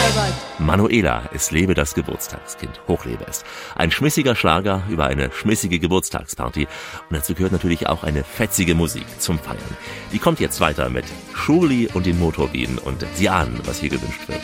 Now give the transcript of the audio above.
Arbeit. Manuela, es lebe das Geburtstagskind, hochlebe es. Ein schmissiger Schlager über eine schmissige Geburtstagsparty und dazu gehört natürlich auch eine fetzige Musik zum Feiern. Die kommt jetzt weiter mit Schurli und den Motorbienen und Sie ahnen, was hier gewünscht wird.